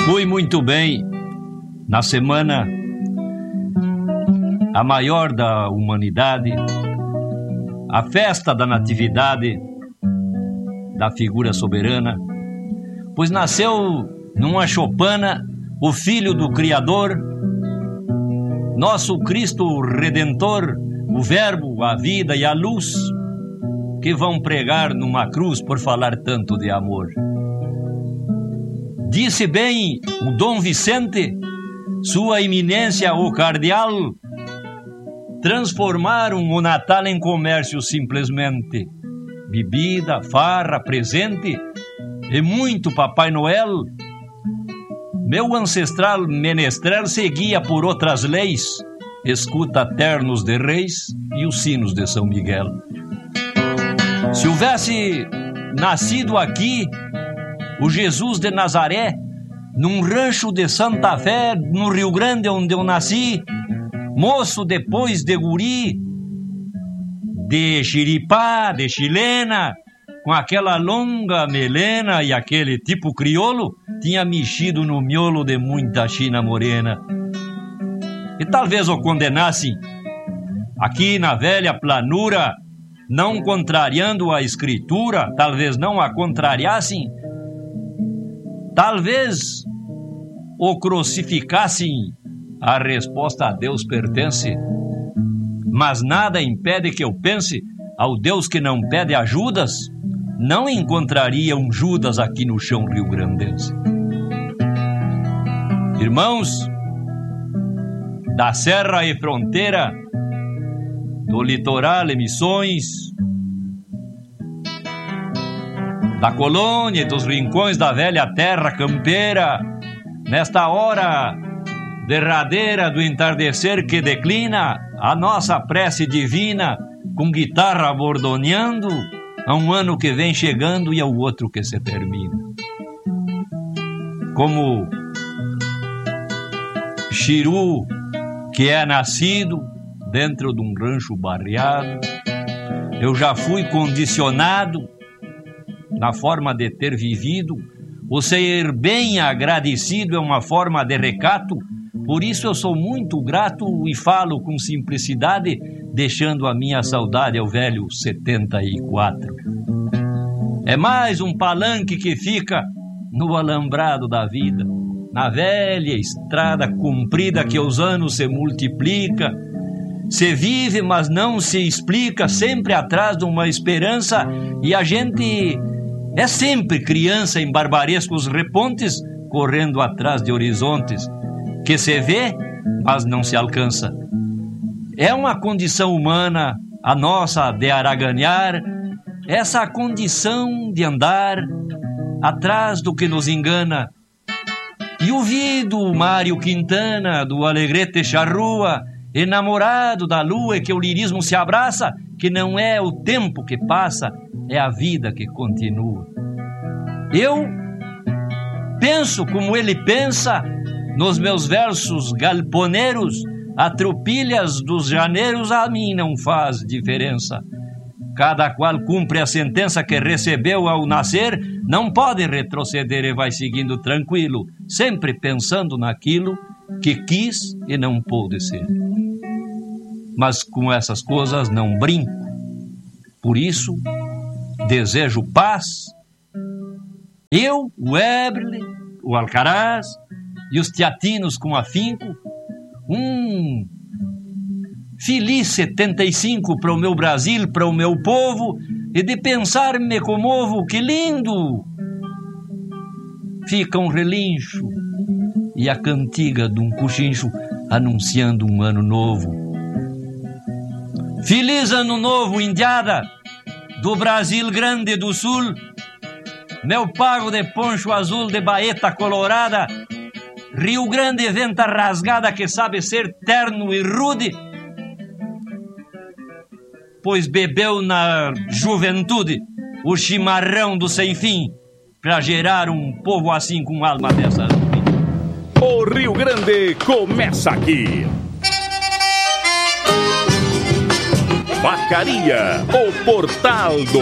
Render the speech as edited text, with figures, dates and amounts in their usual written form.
Fui muito bem na semana a maior da humanidade, a festa da natividade da figura soberana, pois nasceu numa choupana o Filho do Criador, nosso Cristo Redentor, o Verbo, a vida e a luz, que vão pregar numa cruz por falar tanto de amor. Disse bem o Dom Vicente, sua eminência o cardeal, transformaram o Natal em comércio simplesmente. Bebida, farra, presente e muito Papai Noel. Meu ancestral menestrel seguia por outras leis, escuta ternos de reis e os sinos de São Miguel. Se houvesse nascido aqui o Jesus de Nazaré, num rancho de Santa Fé, no Rio Grande onde eu nasci, moço depois de guri, de xiripá, de chilena, com aquela longa melena e aquele tipo crioulo, tinha mexido no miolo de muita china morena. E talvez o condenassem aqui na velha planura, não contrariando a escritura, talvez não a contrariassem, talvez o crucificassem. A resposta a Deus pertence, mas nada impede que eu pense ao Deus que não pede ajudas. Não encontraria um Judas aqui no chão rio-grandense. Irmãos da Serra e Fronteira, do litoral e Missões, da colônia e dos rincões da velha terra campeira, nesta hora derradeira do entardecer que declina, a nossa prece divina, com guitarra bordoneando, a um ano que vem chegando e ao outro que se termina. Como Chiru, que é nascido dentro de um rancho barreado, eu já fui condicionado na forma de ter vivido. O ser bem agradecido é uma forma de recato, por isso eu sou muito grato e falo com simplicidade, deixando a minha saudade ao velho 74. É mais um palanque que fica no alambrado da vida, na velha estrada comprida que aos anos se multiplica. Se vive, mas não se explica, sempre atrás de uma esperança, e a gente é sempre criança em barbarescos repontes, correndo atrás de horizontes que se vê, mas não se alcança. É uma condição humana, a nossa de araganhar, essa condição de andar atrás do que nos engana. E ouvido o Mário Quintana, do Alegrete Charrua, enamorado da lua e que o lirismo se abraça, que não é o tempo que passa, é a vida que continua. Eu penso como ele pensa, nos meus versos galponeiros, a tropilhas dos janeiros a mim não faz diferença. Cada qual cumpre a sentença que recebeu ao nascer, não pode retroceder e vai seguindo tranquilo, sempre pensando naquilo que quis e não pôde ser. Mas com essas coisas não brinco. Por isso, desejo paz. Eu, o Ébrele, o Alcaraz e os teatinos com afinco, um feliz 75 para o meu Brasil, para o meu povo, e de pensar me comovo, que lindo! Fica um relincho e a cantiga de um coxincho anunciando um ano novo. Feliz ano novo, indiada, do Brasil Grande do Sul, meu pago de poncho azul de baeta colorada, Rio Grande venta rasgada que sabe ser terno e rude, pois bebeu na juventude o chimarrão do sem fim para gerar um povo assim com alma dessa. O Rio Grande começa aqui. Vacaria, o portal do